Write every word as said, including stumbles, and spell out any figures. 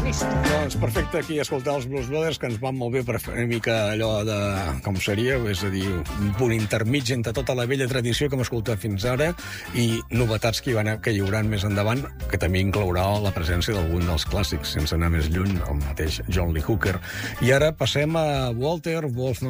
vist. Doncs perfecte, aquí escoltar els Blues Brothers, que ens van molt bé per fer una mica allò de com seria, és a dir, un punt intermig entre tota la vella tradició que hem escoltat fins ara i novetats que hi, van, que hi haurà més endavant, que també inclourà la presència d'algun dels clàssics, sense anar més lluny, el mateix John Lee Hooker. I ara passem a Walter Wolfman